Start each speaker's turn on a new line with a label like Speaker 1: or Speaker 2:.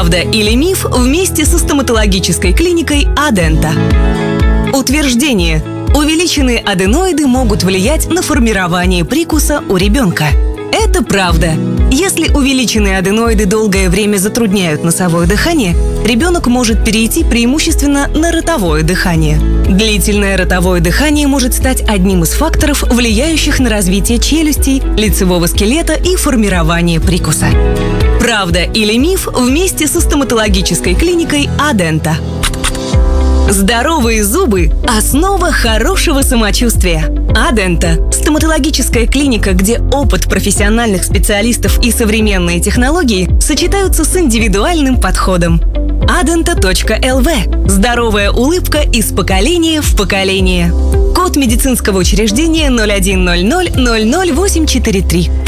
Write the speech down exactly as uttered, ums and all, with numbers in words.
Speaker 1: Правда или миф вместе со стоматологической клиникой Адента. Утверждение. Увеличенные аденоиды могут влиять на формирование прикуса у ребенка. Это правда. Если увеличенные аденоиды долгое время затрудняют носовое дыхание, ребенок может перейти преимущественно на ротовое дыхание. Длительное ротовое дыхание может стать одним из факторов, влияющих на развитие челюстей, лицевого скелета и формирование прикуса. Правда или миф вместе со стоматологической клиникой Адента. Здоровые зубы – основа хорошего самочувствия. Адента – стоматологическая клиника, где опыт профессиональных специалистов и современные технологии сочетаются с индивидуальным подходом. адента точка эл ви – здоровая улыбка из поколения в поколение. Код медицинского учреждения ноль один ноль ноль ноль ноль восемь четыре три.